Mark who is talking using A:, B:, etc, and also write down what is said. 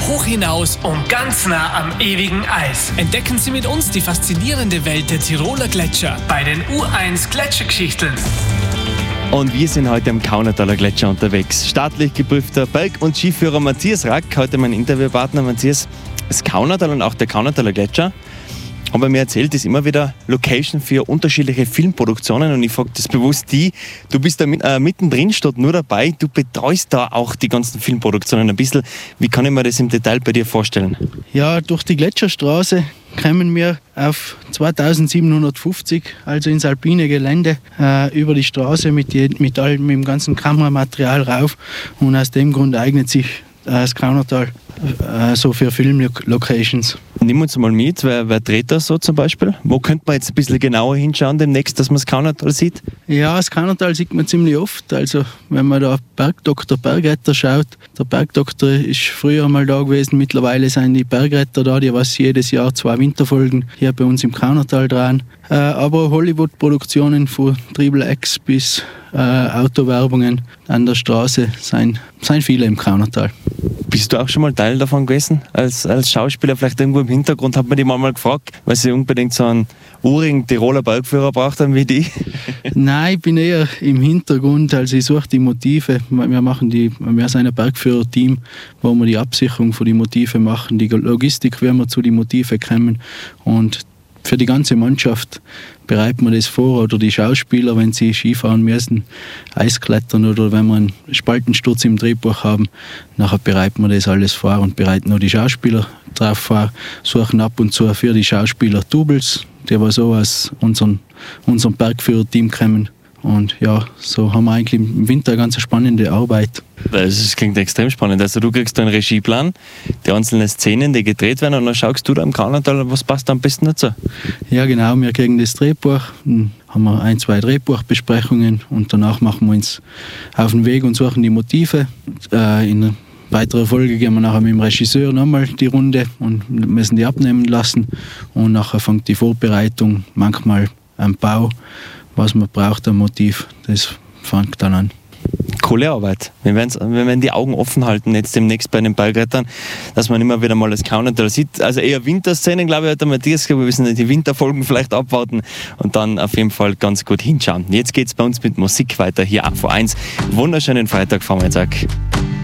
A: hoch hinaus und ganz nah am ewigen Eis. Entdecken Sie mit uns die faszinierende Welt der Tiroler Gletscher bei den U1 Gletschergeschichten.
B: Und wir sind heute am Kaunertaler Gletscher unterwegs. Staatlich geprüfter Berg- und Skiführer Matthias Rack, heute mein Interviewpartner. Matthias, das Kaunertal und auch der Kaunertaler Gletscher, haben mir erzählt, ist immer wieder Location für unterschiedliche Filmproduktionen. Und ich frage das bewusst du bist da mittendrin, steht nur dabei, du betreust da auch die ganzen Filmproduktionen ein bisschen. Wie kann ich mir das im Detail bei dir vorstellen?
C: Ja, durch die Gletscherstraße kommen wir auf 2750, also ins alpine Gelände, über die Straße mit dem ganzen Kameramaterial rauf. Und aus dem Grund eignet sich das Kaunertal so für Filmlocations.
B: Nimm uns mal mit, wer dreht das so zum Beispiel? Wo könnte man jetzt ein bisschen genauer hinschauen demnächst, dass man das Kaunertal sieht?
C: Ja, das Kaunertal sieht man ziemlich oft. Also wenn man da Bergdoktor Bergretter schaut, der Bergdoktor ist früher mal da gewesen, mittlerweile sind die Bergretter da, die was jedes Jahr 2 Winterfolgen hier bei uns im Kaunertal drehen. Aber Hollywood-Produktionen von XXX bis Autowerbungen an der Straße sind viele im Kaunertal.
B: Bist du auch schon mal Teil davon gewesen? Als Schauspieler vielleicht irgendwo im Hintergrund, hat man die mal gefragt, weil sie unbedingt so einen urigen Tiroler Bergführer braucht haben wie die?
C: Nein, ich bin eher im Hintergrund, also ich suche die Motive. Wir sind ein Bergführer-Team, wo wir die Absicherung von den Motiven machen, die Logistik, wie wir zu den Motiven kommen. Und für die ganze Mannschaft bereiten wir das vor, oder die Schauspieler, wenn sie Skifahren müssen, Eisklettern oder wenn wir einen Spaltensturz im Drehbuch haben, nachher bereiten wir das alles vor und bereiten auch die Schauspieler drauf vor, suchen ab und zu für die Schauspieler Doubles, die was so aus unserem Bergführer-Team kommen. Und ja, so haben wir eigentlich im Winter eine ganz spannende Arbeit.
B: Das klingt extrem spannend. Also du kriegst einen Regieplan, die einzelnen Szenen, die gedreht werden, und dann schaust du da im Kaunertal, was passt am besten dazu?
C: Ja genau, wir kriegen das Drehbuch, dann haben wir 1, 2 Drehbuchbesprechungen und danach machen wir uns auf den Weg und suchen die Motive. In weiterer Folge gehen wir nachher mit dem Regisseur nochmal die Runde und müssen die abnehmen lassen. Und nachher fängt die Vorbereitung, manchmal am Bau, was man braucht, ein Motiv, das fängt dann an.
B: Coole Arbeit. Wir werden die Augen offen halten jetzt demnächst bei den Bergrettern, dass man immer wieder mal das Kaunertal sieht. Also eher Winterszenen, glaube ich, hat der Matthias gesagt. Wir müssen die Winterfolgen vielleicht abwarten und dann auf jeden Fall ganz gut hinschauen. Jetzt geht es bei uns mit Musik weiter hier auf U1. Wunderschönen Freitagvormittag.